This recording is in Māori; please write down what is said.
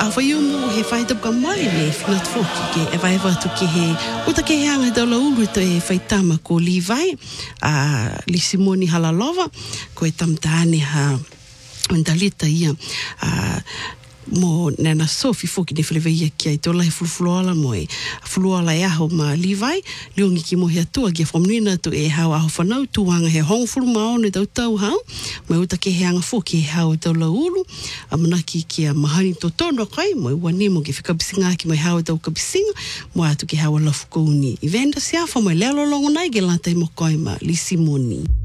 a whai umu he whai tapuka mai le whina tfoki ke e vai watu ki he uta ke he anga daula uru to e whai tama ko Levi li Simoni Halalova ko e tamtaane ha Ndalita ia mo nana Sophie foki ne wheleweia ki ai tola he fulfuloala mo e fuluala e aho ma Levi leongi ki mo he atua kia whamnuina to e hao aho whanau tuanga he hongo fulu maone tau tau hao mo uta ke he anga foki he hao taula ulu a manaki ki a mahani to tono kai mo e wane mo ke whikabisinga ki mo e hao tau kabisinga mo atu ke hao lafu kouni i venda siafa mo e leo lolongo nai ke lantai mo kai ma li Simoni